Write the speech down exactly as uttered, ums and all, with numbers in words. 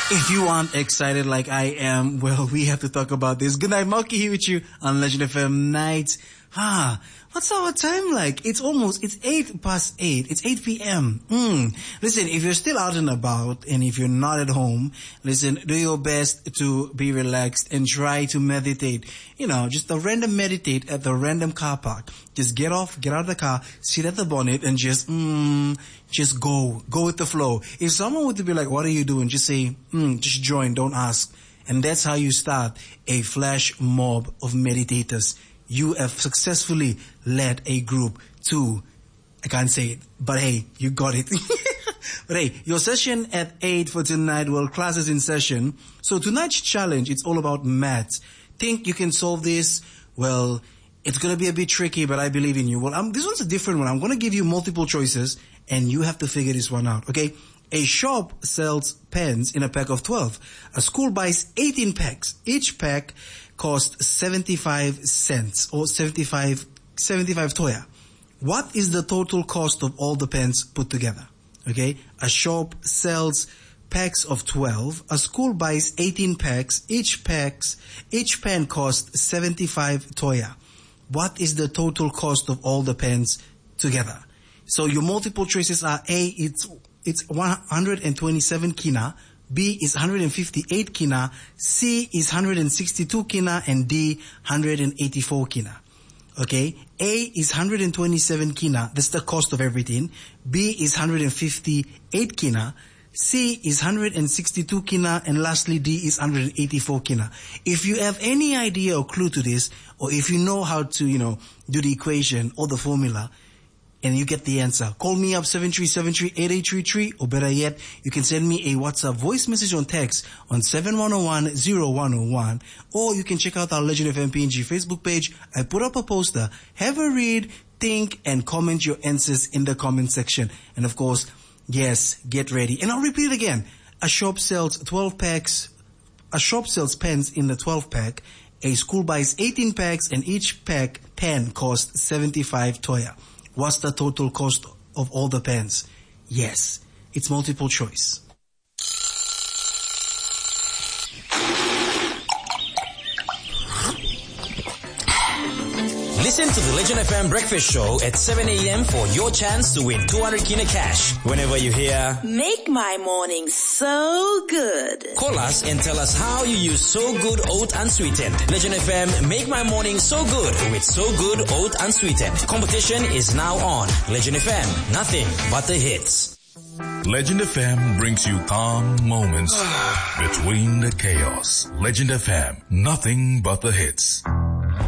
If you aren't excited like I am, well, we have to talk about this. Good night, Malky here with you on Legend F M Nights. Ah, what's our time like? It's almost, it's eight past eight. It's eight p.m. Mm. Listen, if you're still out and about and if you're not at home, listen, do your best to be relaxed and try to meditate. You know, just a random meditate at the random car park. Just get off, get out of the car, sit at the bonnet and just, mm, just go. Go with the flow. If someone were to be like, what are you doing? Just say, mm, just join, don't ask. And that's how you start a flash mob of meditators. You have successfully led a group to, I can't say it, but hey, you got it. But hey, your session at eight for tonight, well, class is in session. So tonight's challenge, it's all about maths. Think you can solve this? Well, it's going to be a bit tricky, but I believe in you. Well, um, this one's a different one. I'm going to give you multiple choices, and you have to figure this one out, okay? A shop sells pens in a pack of twelve. A school buys eighteen packs. Each pack costs seventy-five cents or seventy-five, seventy-five toya. What is the total cost of all the pens put together? Okay? A shop sells packs of twelve. A school buys eighteen packs. Each packs, each pen costs seventy-five toya. What is the total cost of all the pens together? So your multiple choices are A, it's it's one hundred twenty-seven kina, B is one hundred fifty-eight kina, C is one hundred sixty-two kina, and D one hundred eighty-four kina. Okay? A is one hundred twenty-seven kina, that's the cost of everything. B is one hundred fifty-eight kina, C is one hundred sixty-two kina, and lastly D is one hundred eighty-four kina. If you have any idea or clue to this, or if you know how to, you know, do the equation or the formula, and you get the answer, call me up seven three seven three, eight eight three three, or better yet, you can send me a WhatsApp voice message on text on seven one zero one zero one zero one, or you can check out our Legend F M P N G Facebook page. I put up a poster. Have a read, think, and comment your answers in the comment section. And of course, yes, get ready. And I'll repeat it again. A shop sells twelve packs. A shop sells pens in the twelve pack. A school buys eighteen packs, and each pack pen costs seventy-five toya. What's the total cost of all the pens? Yes, it's multiple choice. Listen to the Legend F M Breakfast Show at seven a.m. for your chance to win two hundred kina cash. Whenever you hear, make my morning so good. Call us and tell us how you use So Good Oat Unsweetened. Legend F M, make my morning so good with So Good Oat Unsweetened. Competition is now on. Legend F M, nothing but the hits. Legend F M brings you calm moments between the chaos. Legend F M, nothing but the hits.